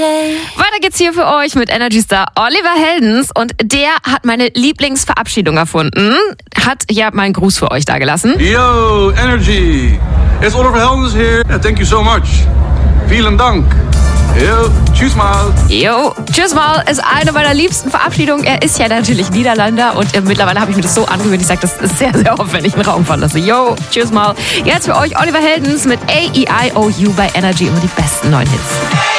day. Weiter geht's hier für euch mit Energy Star Oliver Heldens und der hat meine Lieblingsverabschiedung erfunden. Hat ja mal einen Gruß für euch da gelassen. Yo, Energy. It's Oliver Heldens here. Thank you so much. Vielen Dank. Yo, tschüss mal. Jo, tschüss mal ist eine meiner liebsten Verabschiedungen. Er ist ja natürlich Niederländer und mittlerweile habe ich mir das so angewöhnt. Ich sage das sehr, sehr oft, wenn ich einen Raum verlasse. Jo, tschüss mal. Jetzt für euch Oliver Heldens mit A-E-I-O-U bei Energy, immer die besten neuen Hits.